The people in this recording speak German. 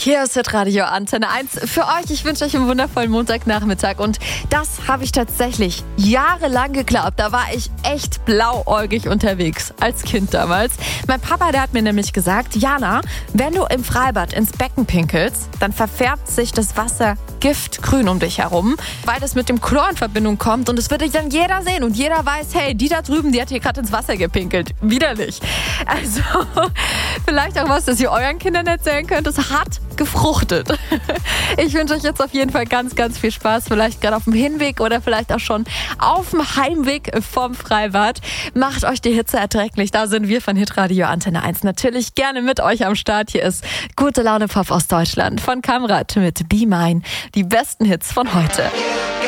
Hier ist Radio Antenne 1 für euch. Ich wünsche euch einen wundervollen Montagnachmittag. Und das habe ich tatsächlich jahrelang geglaubt. Da war ich echt blauäugig unterwegs als Kind damals. Mein Papa, der hat mir nämlich gesagt, Jana, wenn du im Freibad ins Becken pinkelst, dann verfärbt sich das Wasser giftgrün um dich herum, weil das mit dem Chlor in Verbindung kommt. Und es wird dann jeder sehen und jeder weiß, hey, die da drüben, die hat hier gerade ins Wasser gepinkelt. Widerlich. Also vielleicht auch was, das ihr euren Kindern erzählen könnt. Es hat gefruchtet. Ich wünsche euch jetzt auf jeden Fall ganz, ganz viel Spaß. Vielleicht gerade auf dem Hinweg oder vielleicht auch schon auf dem Heimweg vom Freibad. Macht euch die Hitze erträglich. Da sind wir von Hitradio Antenne 1 natürlich gerne mit euch am Start. Hier ist Gute Laune Pop aus Deutschland von Kamrat mit Be Mine. Die besten Hits von heute.